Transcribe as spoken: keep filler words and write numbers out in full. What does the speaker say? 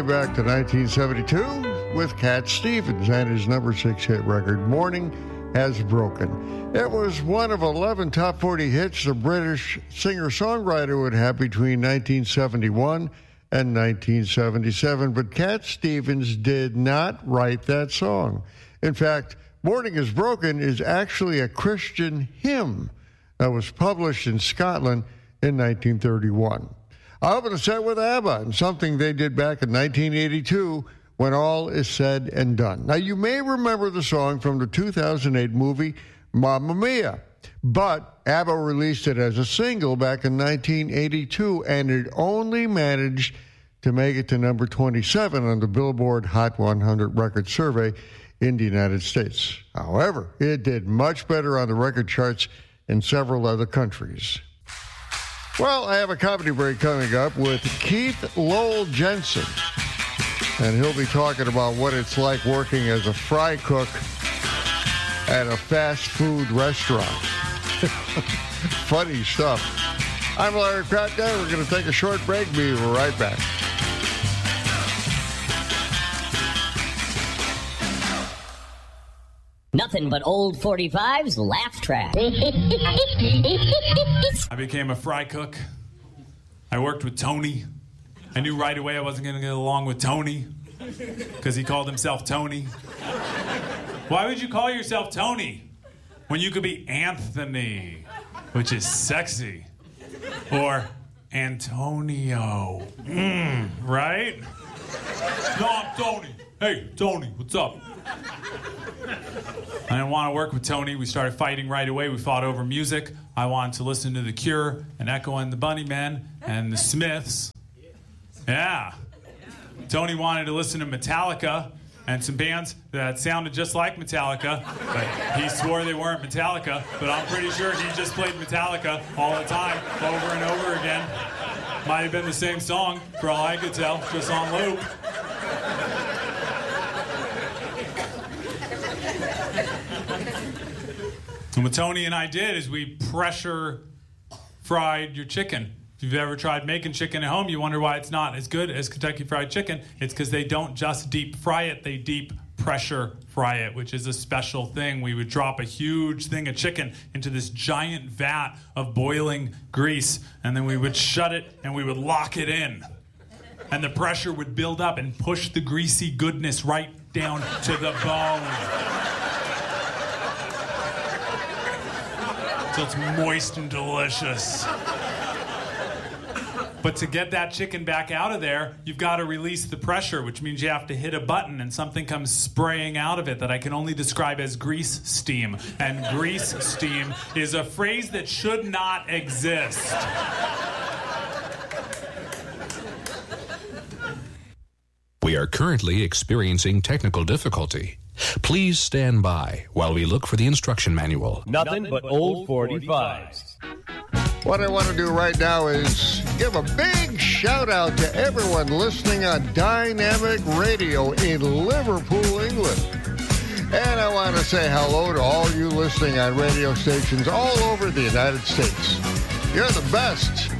way back to nineteen seventy-two with Cat Stevens and his number six hit record, Morning Has Broken. It was one of eleven top forty hits the British singer-songwriter would have between nineteen seventy-one and nineteen seventy-seven, but Cat Stevens did not write that song. In fact, Morning Has Broken is actually a Christian hymn that was published in Scotland in nineteen thirty-one. I open the set with ABBA and something they did back in nineteen eighty-two, When All Is Said and Done. Now, you may remember the song from the two thousand eight movie Mamma Mia, but ABBA released it as a single back in nineteen eighty-two, and it only managed to make it to number twenty-seven on the Billboard Hot one hundred record survey in the United States. However, it did much better on the record charts in several other countries. Well, I have a comedy break coming up with Keith Lowell Jensen, and he'll be talking about what it's like working as a fry cook at a fast food restaurant. Funny stuff. I'm Larry Krautner. We're going to take a short break. We'll be right back. Nothing but old forty-fives laugh track. I became a fry cook. I worked with Tony. I knew right away I wasn't going to get along with Tony because he called himself Tony. Why would you call yourself Tony when you could be Anthony, which is sexy, or Antonio, mm, right? No, I'm Tony. Hey, Tony, what's up? I didn't want to work with Tony. We started fighting right away. We fought over music. I wanted to listen to The Cure and Echo and the Bunnymen and the Smiths. Yeah. Tony wanted to listen to Metallica and some bands that sounded just like Metallica, but he swore they weren't Metallica, but I'm pretty sure he just played Metallica all the time, over and over again. Might have been the same song, for all I could tell, just on loop. And what Tony and I did is we pressure fried your chicken. If you've ever tried making chicken at home, you wonder why it's not as good as Kentucky Fried Chicken. It's because they don't just deep fry it, they deep pressure fry it, which is a special thing. We would drop a huge thing of chicken into this giant vat of boiling grease, and then we would shut it and we would lock it in. And the pressure would build up and push the greasy goodness right down to the bone. So it's moist and delicious. But to get that chicken back out of there, you've got to release the pressure, which means you have to hit a button and something comes spraying out of it that I can only describe as grease steam. And grease steam is a phrase that should not exist. We are currently experiencing technical difficulty. Please stand by while we look for the instruction manual. Nothing but old forty-fives. What I want to do right now is give a big shout out to everyone listening on Dynamic Radio in Liverpool, England. And I want to say hello to all you listening on radio stations all over the United States. You're the best.